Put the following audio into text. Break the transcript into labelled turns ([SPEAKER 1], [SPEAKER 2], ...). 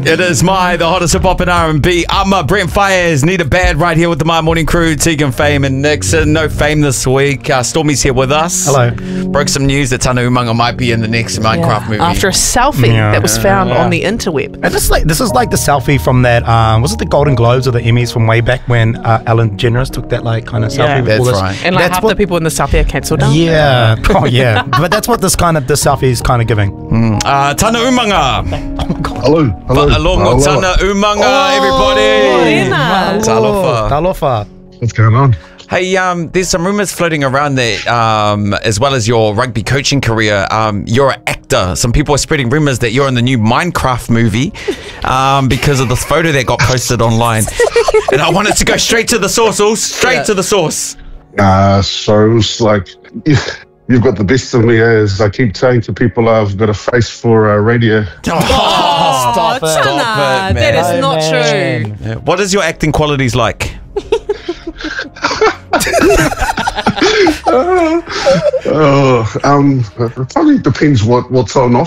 [SPEAKER 1] It is the hottest hip hop and R&B. I'm Brent Fires, Need a Bad right here with the My Morning Crew, Tegan Fame and Nixon. No Fame this week. Stormy's here with us.
[SPEAKER 2] Hello.
[SPEAKER 1] Broke some news that Tana Umaga might be in the next Minecraft movie.
[SPEAKER 3] After a selfie that was found on the interweb.
[SPEAKER 2] And this is like the selfie from that, was it the Golden Globes or the Emmys from way back when Ellen DeGeneres took that kind of selfie?
[SPEAKER 1] That's
[SPEAKER 2] with all this.
[SPEAKER 1] right.
[SPEAKER 3] And half the people in the selfie are cancelled down.
[SPEAKER 2] Yeah. Oh, yeah. But that's what this selfie is kind of giving.
[SPEAKER 1] Tana Umaga.
[SPEAKER 4] Hello.
[SPEAKER 1] Along with Tana Umaga, everybody.
[SPEAKER 2] Talofa.
[SPEAKER 4] What's going on?
[SPEAKER 1] Hey, there's some rumors floating around that, as well as your rugby coaching career, you're an actor. Some people are spreading rumors that you're in the new Minecraft movie because of this photo that got posted online. And I wanted to go straight to the source, to the source.
[SPEAKER 4] So it's like, you've got the best of me, as I keep saying to people, I've got a face for radio.
[SPEAKER 1] Stop it, man.
[SPEAKER 3] That is not true.
[SPEAKER 1] Yeah. What is your acting qualities like?
[SPEAKER 4] It probably depends what's on offer.